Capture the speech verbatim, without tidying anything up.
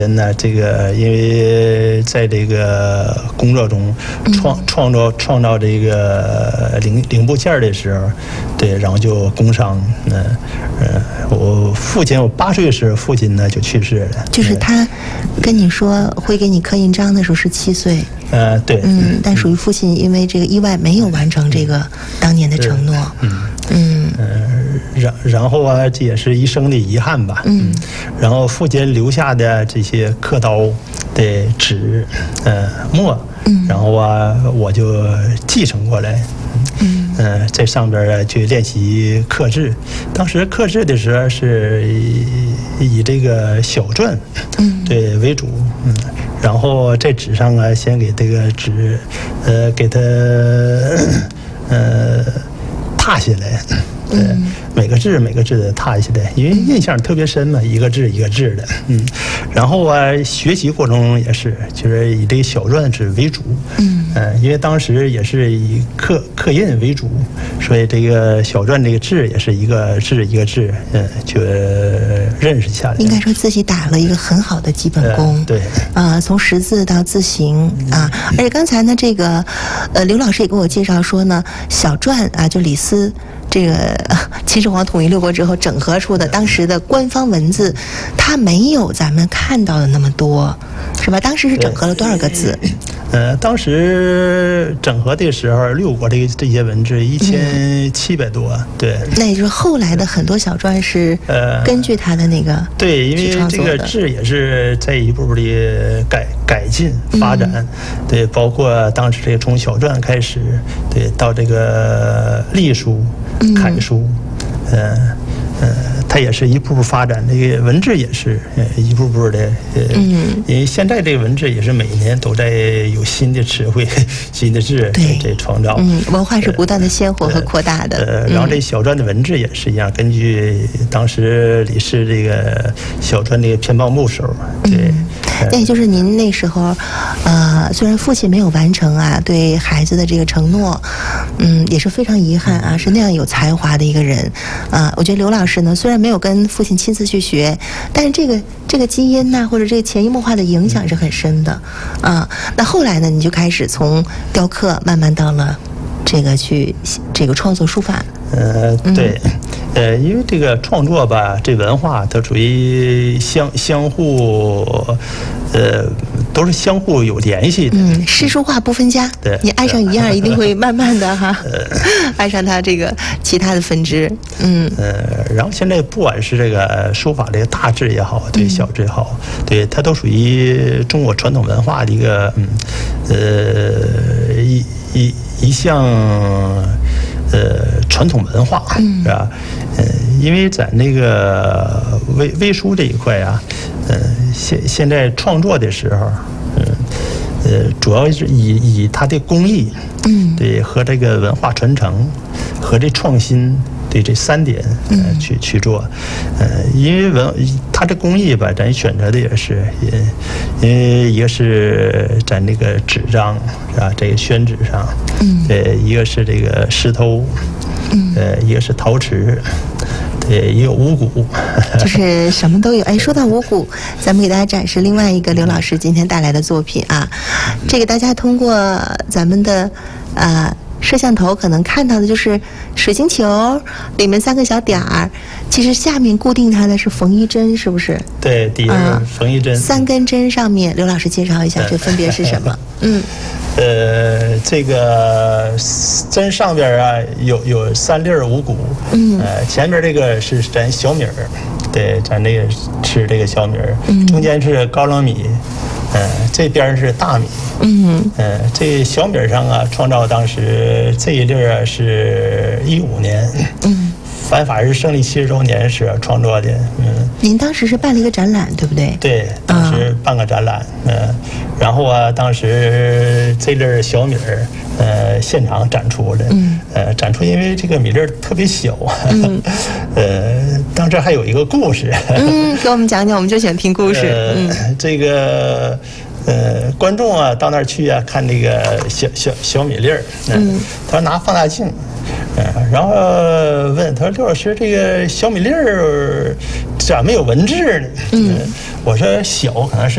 人呢，这个因为在这个工作中创创造创造这个零零部件的时候，对，然后就工伤。嗯呃，我父亲我八岁时，父亲呢就去世了。 就是他跟你说会给你刻印章的时候是七岁。 呃，对。 嗯，但属于父亲因为这个意外没有完成这个当年的承诺。 嗯嗯。 呃，然然后啊，这也是一生的遗憾吧。嗯。然后父亲留下的这些刻刀的纸、呃墨，嗯，然后啊，我就继承过来。嗯，呃，在上边啊去练习刻字。当时刻字的时候是以以这个小篆，嗯，对为主，嗯，然后在纸上啊，先给这个纸，呃，给它，呃，踏下来。对，每个字每个字的踏下来，因为印象特别深嘛，一个字一个字的，嗯，然后啊，学习过程中也是，就是以这个小篆字为主，嗯，呃，因为当时也是以刻刻印为主，所以这个小篆这个字也是一个字一个字，嗯，就认识下来。 应该说自己打了一个很好的基本功， 呃、对， 啊、呃，从识字到字形啊，而且刚才呢，这个呃，刘老师也给我介绍说呢，小篆啊，就李斯。这个秦始皇统一六国之后整合出的当时的官方文字，它没有咱们看到的那么多，是吧？当时是整合了多少个字？ 呃，当时整合的时候，六国的这些文字一千七百多，嗯，对。 那也就是后来的很多小篆是根据它的那个，呃、 对，因为这个字也是在一步步的改改进发展，嗯，对，包括当时这个从小篆开始，对，到这个隶书。楷书，呃呃，它也是一步步发展，这个文字也是呃一步步的，呃，嗯，因为现在这个文字也是每年都在有新的词汇、新的字在创造， 嗯，文化是不断的鲜活和扩大的。 呃，然后这小篆的文字也是一样，根据当时李氏这个小篆这个偏报部首，对。 那也就是您那时候，呃，虽然父亲没有完成啊对孩子的这个承诺，嗯，也是非常遗憾啊，是那样有才华的一个人，啊，我觉得刘老师呢，虽然没有跟父亲亲自去学，但是这个这个基因呐，啊，或者这个潜移默化的影响是很深的，啊，那后来呢，你就开始从雕刻慢慢到了这个去这个创作书法。 呃，对，呃，因为这个创作吧，这文化它属于相相互，呃，都是相互有联系的。 嗯，诗书画不分家。 对， 你爱上一样，一定会慢慢的哈，爱上它这个其他的分支。嗯， 呃，然后现在不管是这个书法这个大字也好，对小字也好，嗯，对，它都属于中国传统文化的一个，嗯，呃，一一一项。呃，传统文化是吧？呃，因为在那个微微书这一块啊，呃，现现在创作的时候，嗯，呃，主要是以以它的工艺，嗯，对，和这个文化传承和这创新。对这三点，呃，去去做，呃，因为文它这工艺吧，咱选择的也是，也因为一个是咱这个纸张是吧，这个宣纸上，嗯，呃，一个是这个石头，嗯，呃，一个是陶瓷。对，也有五谷， 就是什么都有。哎，说到五谷，咱们给大家展示另外一个刘老师今天带来的作品啊，这个大家通过咱们的啊。摄像头可能看到的就是水晶球，里面三个小点儿，其实下面固定它的是缝衣针，是不是？ 对，底下缝衣针， 嗯。三根针上面，刘老师介绍一下，这分别是什么？嗯， 呃，这个针上边啊有有三粒五谷，嗯，呃，前面这个是咱小米儿，对，咱这个吃这个小米儿，嗯，中间是高粱米。呃，这边是大米，嗯，呃，这小米上啊，创造当时这一粒啊是一五年，嗯，反法西胜利七十周年时创作的，嗯。 您当时是办了一个展览，对不对？ 对，当时办个展览，嗯、呃，然后啊，当时这粒小米儿，呃，现场展出的，嗯，呃，展出因为这个米粒儿特别小，嗯，呃，当时还有一个故事， 嗯，给我们讲讲，我们就喜欢听故事， 呃、 嗯， 这个。呃，观众啊，到那儿去啊，看这个小小小米粒儿，嗯，他说拿放大镜，嗯、呃，然后问他说刘老师，这个小米粒儿咋没有文字呢？嗯，我说小可能是。